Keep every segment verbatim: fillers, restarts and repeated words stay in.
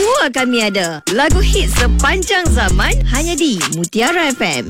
Semua kami ada. Lagu hit sepanjang zaman hanya di Mutiara F M.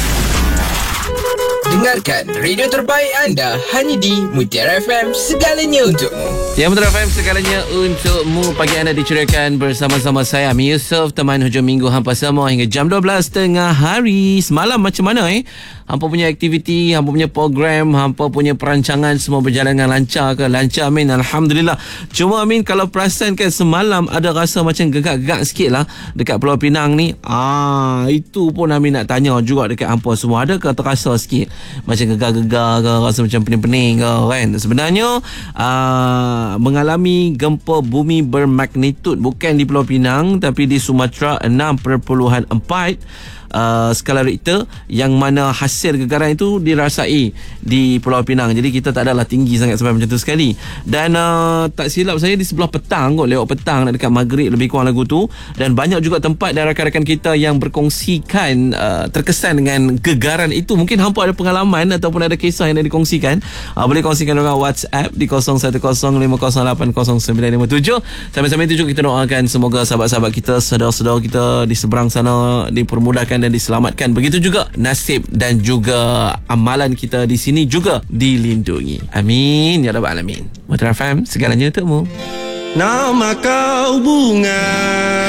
Dengarkan radio terbaik anda hanya di Mutiara F M, segalanya untukmu. Ya, Mutiara F M, segalanya untukmu. Pagi anda diceriakan bersama-sama saya, Ami Yusof, teman hujung minggu hampa semua hingga jam dua belas tengah hari. Semalam macam mana eh? Hampa punya aktiviti, hampa punya program, hampa punya perancangan semua berjalan dengan lancar ke? Lancar, Amin. Alhamdulillah. Cuma Amin, kalau perasan kan semalam ada rasa macam gegak-gegak sikit lah dekat Pulau Pinang ni. Ah, itu pun Amin nak tanya juga dekat hampa semua. Adakah terasa sikit macam gegar-gegar ke, rasa macam pening-pening ke kan? Sebenarnya uh, mengalami gempa bumi bermagnitud bukan di Pulau Pinang tapi di Sumatera enam perpuluhan empat uh, skala Richter, yang mana hasil gegaran itu dirasai di Pulau Pinang. Jadi kita tak adalah tinggi sangat sampai macam tu sekali. Dan uh, tak silap saya di sebelah petang kot, lewat petang nak dekat maghrib lebih kurang lagu tu. Dan banyak juga tempat dan rakan-rakan kita yang berkongsikan uh, terkesan dengan gegaran itu. Mungkin hampa ada pengalaman ataupun ada kisah yang dah dikongsikan. uh, Boleh kongsikan dengan WhatsApp di kosong satu kosong lima kosong lapan kosong sembilan lima tujuh. Sambil-sambil itu juga kita doakan semoga sahabat-sahabat kita, saudara-saudara kita di seberang sana dipermudahkan dan diselamatkan. Begitu juga nasib dan juga amalan kita di sini juga dilindungi. Amin ya rabbal alamin. Mutiara F M, segalanya untukmu. Nama kau bunga